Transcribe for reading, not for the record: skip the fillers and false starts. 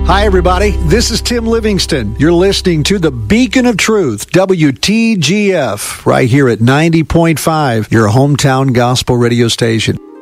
Hi, everybody. This is Tim Livingston. You're listening to the Beacon of Truth, WTGF, right here at 90.5, your hometown gospel radio station.